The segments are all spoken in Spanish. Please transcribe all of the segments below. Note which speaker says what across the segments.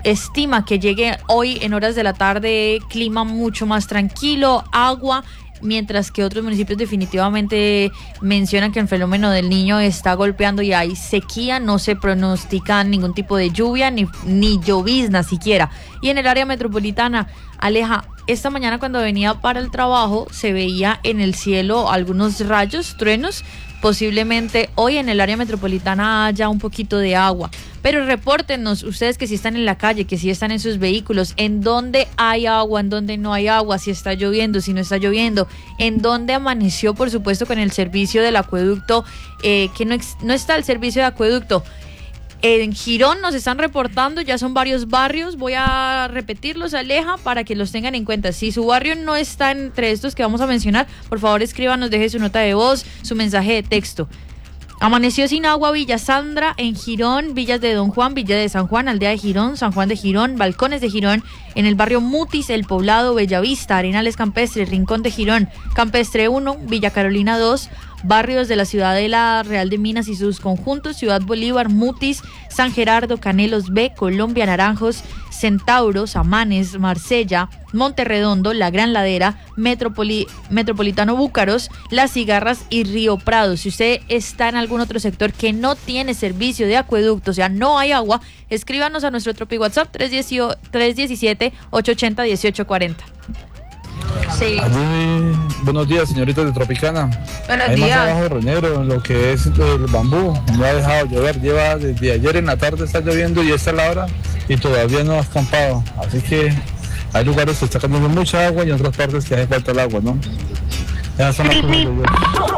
Speaker 1: estima que llegue hoy en horas de la tarde clima mucho más tranquilo, agua, mientras que otros municipios definitivamente mencionan que el fenómeno del Niño está golpeando y hay sequía, no se pronostica ningún tipo de lluvia ni llovizna siquiera. Y en el área metropolitana, Aleja, esta mañana cuando venía para el trabajo se veía en el cielo algunos rayos, truenos. Posiblemente hoy en el área metropolitana haya un poquito de agua, pero repórtenos ustedes que si están en la calle, que si están en sus vehículos, en dónde hay agua, en dónde no hay agua, si está lloviendo, si no está lloviendo, en dónde amaneció, por supuesto, con el servicio del acueducto, que no está el servicio de acueducto. En Girón nos están reportando, ya son varios barrios, voy a repetirlos, Aleja, para que los tengan en cuenta. Si su barrio no está entre estos que vamos a mencionar, por favor escríbanos, deje su nota de voz, su mensaje de texto. Amaneció sin agua Villa Sandra en Girón, Villas de Don Juan, Villa de San Juan, Aldea de Girón, San Juan de Girón, Balcones de Girón, en el barrio Mutis, El Poblado, Bellavista, Arenales Campestre, Rincón de Girón, Campestre 1, Villa Carolina 2, barrios de la Ciudadela, Real de Minas y sus conjuntos, Ciudad Bolívar, Mutis, San Gerardo, Canelos B, Colombia, Naranjos, Centauro, Samanes, Marsella, Monterredondo, La Gran Ladera, Metropolitano Búcaros, Las Cigarras y Río Prado. Si usted está en algún otro sector que no tiene servicio de acueducto, o sea, no hay agua, escríbanos a nuestro Tropi WhatsApp 317-880-1840.
Speaker 2: Sí.
Speaker 3: Buenos días, señoritas de Tropicana.
Speaker 2: Buenos
Speaker 3: Ahí
Speaker 2: días.
Speaker 3: más abajo de Roñero, lo que es el bambú, no ha dejado llover, lleva desde ayer en la tarde está lloviendo y esta es la hora y todavía no ha escampado, así que hay lugares que está cayendo mucha agua y en otras partes que hace falta el agua, ¿no? Esas son las cosas de hoy.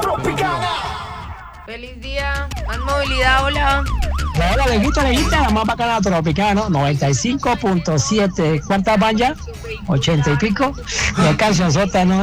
Speaker 2: Feliz día. Más movilidad, hola.
Speaker 4: Hola, Leguita, la más bacana Tropicana, ¿no? 95.7. ¿Cuántas van ya? 80 y pico. Y acá son sótano,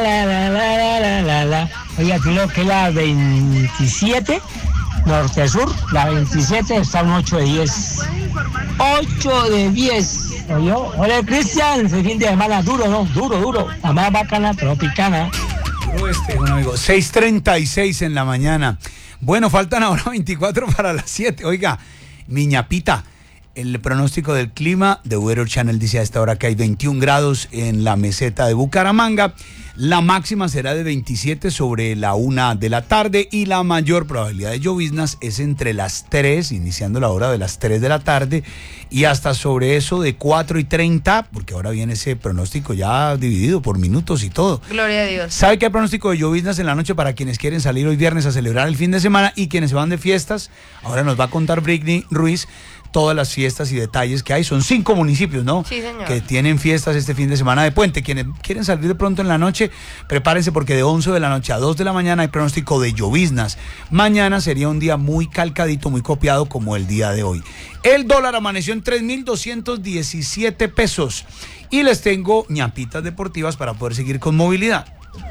Speaker 4: la. Oiga, creo que la 27, norte-sur, la 27 está un 8 de 10. 8 de 10. ¿Oye? Hola, Cristian, el fin de semana duro, ¿no? Duro. La más bacana Tropicana.
Speaker 5: Un amigo, 6:36 en la mañana. Bueno, faltan ahora 24 para las 7. Oiga, mi ñapita, el pronóstico del clima de Weather Channel dice a esta hora que hay 21 grados en la meseta de Bucaramanga. La máxima será de 27 sobre la 1 de la tarde y la mayor probabilidad de lloviznas es entre las 3, iniciando la hora de las 3 de la tarde y hasta sobre eso de 4:30, porque ahora viene ese pronóstico ya dividido por minutos y todo.
Speaker 2: Gloria a Dios.
Speaker 5: ¿Sabe que hay pronóstico de lloviznas en la noche para quienes quieren salir hoy viernes a celebrar el fin de semana y quienes se van de fiestas? Ahora nos va a contar Britney Ruiz todas las fiestas y detalles que hay. Son 5 municipios, ¿no?
Speaker 2: Sí, señor.
Speaker 5: Que tienen fiestas este fin de semana de puente. Quienes quieren salir de pronto en la noche, prepárense porque de 11 de la noche a 2 de la mañana hay pronóstico de lloviznas. Mañana sería un día muy calcadito, muy copiado como el día de hoy. El dólar amaneció en 3.217 pesos. Y les tengo ñapitas deportivas para poder seguir con movilidad.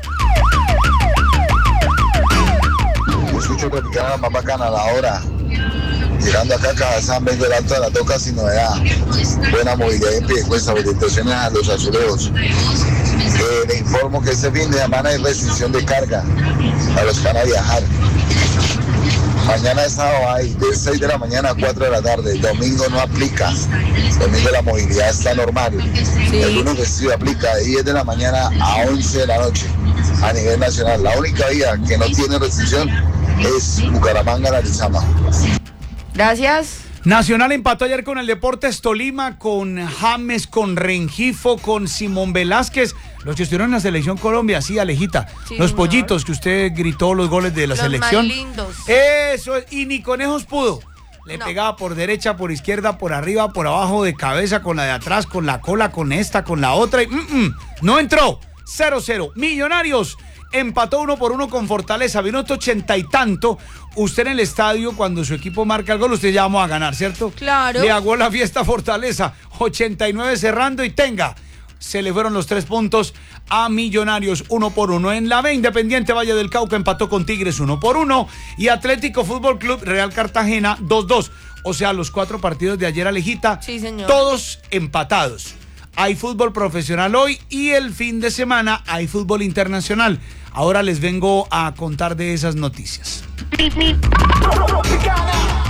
Speaker 6: Escucho Tropicana más bacana a la hora. Llegando acá a Cajazán, vengo del Alto de la Toca sin novedad. Buena movilidad en Piedecuesta, felicitaciones a los azuleos. Le informo que este fin de semana hay restricción de carga a los que van a viajar. Mañana es sábado hay de 6 de la mañana a 4 de la tarde. El domingo no aplica. El domingo la movilidad está normal.
Speaker 2: Sí.
Speaker 6: El lunes festivo aplica de 10 de la mañana a 11 de la noche a nivel nacional. La única vía que no tiene restricción es Bucaramanga-Arizama.
Speaker 2: Gracias.
Speaker 5: Nacional empató ayer con el Deportes Tolima, con James, con Rengifo, con Simón Velázquez. Los que estuvieron en la Selección Colombia, sí, Alejita.
Speaker 2: Sí,
Speaker 5: los
Speaker 2: señor.
Speaker 5: pollitos que usted gritó los goles de la
Speaker 2: Los
Speaker 5: selección.
Speaker 2: más lindos.
Speaker 5: Eso es, y ni conejos pudo. Le
Speaker 2: No.
Speaker 5: pegaba por derecha, por izquierda, por arriba, por abajo, de cabeza, con la de atrás, con la cola, con esta, con la otra. Y no entró. 0-0. Millonarios empató 1-1 con Fortaleza. Minuto 80 y tanto. Usted en el estadio, cuando su equipo marca el gol, usted ya vamos a ganar, ¿cierto?
Speaker 2: Claro.
Speaker 5: Le hago la fiesta a Fortaleza. 89 cerrando y tenga. Se le fueron los 3 puntos a Millonarios 1-1. En la B, Independiente Valle del Cauca empató con Tigres 1-1. Y Atlético Fútbol Club Real Cartagena 2-2. O sea, los 4 partidos de ayer, Alejita,
Speaker 2: Sí, señor.
Speaker 5: todos empatados. Hay fútbol profesional hoy y el fin de semana hay fútbol internacional. Ahora les vengo a contar de esas noticias.